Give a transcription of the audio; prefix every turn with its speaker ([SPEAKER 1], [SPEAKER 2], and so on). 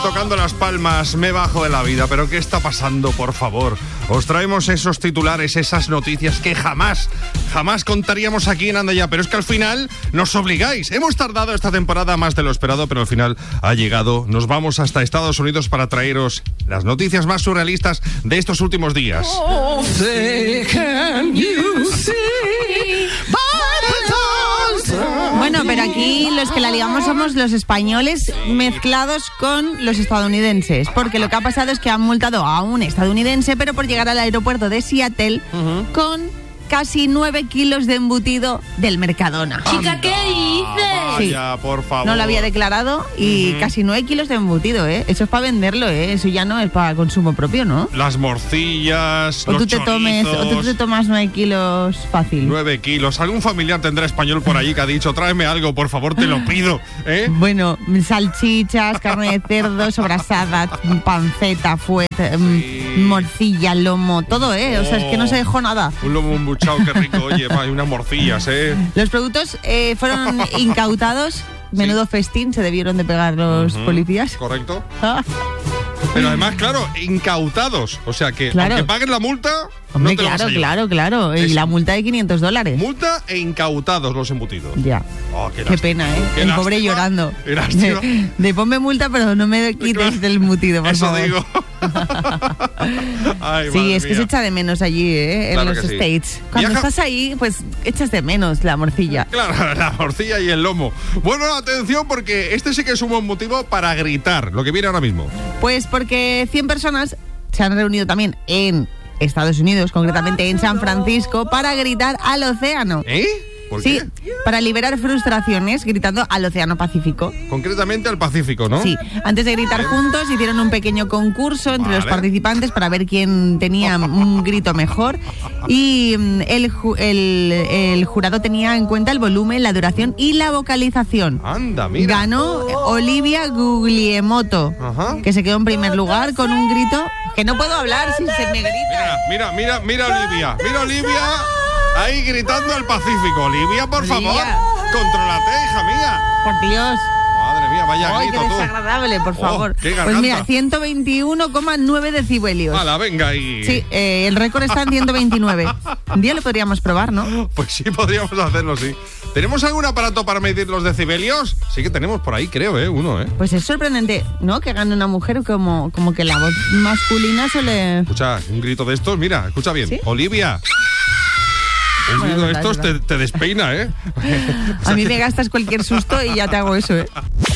[SPEAKER 1] tocando las palmas, me bajo de la vida. ¿Pero qué está pasando, por favor? Os traemos esos titulares, esas noticias que jamás contaríamos aquí en Anda Ya. Pero es que al final nos obligáis. Hemos tardado esta temporada más de lo esperado, pero al final ha llegado. Nos vamos hasta Estados Unidos para traeros las noticias más surrealistas de estos últimos días.
[SPEAKER 2] Oh, say, can you see by the dawn's time?
[SPEAKER 3] Bueno, pero aquí los que la ligamos somos los españoles mezclados con los estadounidenses, porque lo que ha pasado es que han multado a un estadounidense, pero por llegar al aeropuerto de Seattle con casi 9 kilos de embutido del Mercadona.
[SPEAKER 4] Chica, ¿qué dices?
[SPEAKER 1] Vaya, por favor.
[SPEAKER 3] No lo había declarado y casi 9 kilos de embutido, ¿eh? Eso es para venderlo, ¿eh? Eso ya no es para consumo propio, ¿no?
[SPEAKER 1] Las morcillas,
[SPEAKER 3] O
[SPEAKER 1] los
[SPEAKER 3] tú te
[SPEAKER 1] chorizos.
[SPEAKER 3] tomas 9 kilos fácil.
[SPEAKER 1] 9 kilos. Algún familiar tendrá español por allí que ha dicho, tráeme algo, por favor, te lo pido, ¿eh?
[SPEAKER 3] Bueno, salchichas, carne de cerdo, sobrasada, panceta, fuete, morcilla, lomo, todo, ¿eh? O sea, es que no se dejó nada.
[SPEAKER 1] Un lomo embuchado, qué rico. Oye, hay unas morcillas, ¿eh?
[SPEAKER 3] Los productos fueron incautados. Menudo festín se debieron de pegar los policías.
[SPEAKER 1] Correcto.
[SPEAKER 3] Ah.
[SPEAKER 1] Pero además, claro, incautados. O sea que,
[SPEAKER 3] Claro.
[SPEAKER 1] aunque paguen la multa,
[SPEAKER 3] Hombre,
[SPEAKER 1] no te lo vas a llevar.
[SPEAKER 3] claro. Y
[SPEAKER 1] Eso.
[SPEAKER 3] la multa de $500.
[SPEAKER 1] Multa e incautados los embutidos.
[SPEAKER 3] Ya.
[SPEAKER 1] Oh,
[SPEAKER 3] Qué
[SPEAKER 1] lástima.
[SPEAKER 3] pena, ¿eh?
[SPEAKER 1] Qué
[SPEAKER 3] El
[SPEAKER 1] lástima.
[SPEAKER 3] pobre llorando.
[SPEAKER 1] Qué lástima.
[SPEAKER 3] De ponme multa, pero no me quites
[SPEAKER 1] Claro.
[SPEAKER 3] del embutido, por
[SPEAKER 1] Eso
[SPEAKER 3] favor.
[SPEAKER 1] digo. Ay,
[SPEAKER 3] Sí,
[SPEAKER 1] madre
[SPEAKER 3] es que se
[SPEAKER 1] mía.
[SPEAKER 3] echa de menos allí, ¿eh?
[SPEAKER 1] Claro
[SPEAKER 3] En los
[SPEAKER 1] que sí.
[SPEAKER 3] States. Cuando
[SPEAKER 1] Viaja-
[SPEAKER 3] estás ahí, pues echas de menos la morcilla.
[SPEAKER 1] Claro, la morcilla y el lomo. Bueno, atención, porque este sí que es un buen motivo para gritar, lo que viene ahora mismo.
[SPEAKER 3] Pues porque 100 personas se han reunido también en Estados Unidos, concretamente en San Francisco, para gritar al océano.
[SPEAKER 1] ¿Eh? ¿Por
[SPEAKER 3] Sí,
[SPEAKER 1] qué?
[SPEAKER 3] para liberar frustraciones gritando al océano Pacífico.
[SPEAKER 1] Concretamente al Pacífico, ¿no?
[SPEAKER 3] Sí, antes de gritar juntos hicieron un pequeño concurso entre los
[SPEAKER 1] Vale.
[SPEAKER 3] participantes para ver quién tenía un grito mejor y el jurado tenía en cuenta el volumen, la duración y la vocalización.
[SPEAKER 1] Anda, mira.
[SPEAKER 3] Ganó Olivia Guglielmoto,
[SPEAKER 1] Ajá.
[SPEAKER 3] que se quedó en primer lugar con un grito que no puedo hablar si se me grita.
[SPEAKER 1] Mira, Olivia. Mira, Olivia. Ahí gritando al Pacífico. Olivia, por
[SPEAKER 3] Olivia.
[SPEAKER 1] favor. Contrólate, hija mía.
[SPEAKER 3] Por Dios.
[SPEAKER 1] Madre mía, vaya
[SPEAKER 3] Ay, qué
[SPEAKER 1] grito tú.
[SPEAKER 3] desagradable, por
[SPEAKER 1] Oh,
[SPEAKER 3] favor.
[SPEAKER 1] qué
[SPEAKER 3] Pues mira,
[SPEAKER 1] garganta.
[SPEAKER 3] 121,9 decibelios.
[SPEAKER 1] Hala, venga ahí.
[SPEAKER 3] Sí, el récord está en 129. Un día lo podríamos probar, ¿no?
[SPEAKER 1] Pues sí, podríamos hacerlo, sí. ¿Tenemos algún aparato para medir los decibelios? Sí que tenemos por ahí, creo, uno,
[SPEAKER 3] Pues es sorprendente, ¿no? Que gane una mujer como que la voz masculina suele...
[SPEAKER 1] Escucha, un grito de estos, mira, escucha bien.
[SPEAKER 3] ¿Sí?
[SPEAKER 1] Olivia. Un
[SPEAKER 3] Bueno,
[SPEAKER 1] grito de
[SPEAKER 3] es verdad,
[SPEAKER 1] estos
[SPEAKER 3] es verdad.
[SPEAKER 1] te despeina,
[SPEAKER 3] A mí me gastas cualquier susto y ya te hago eso, ¿eh?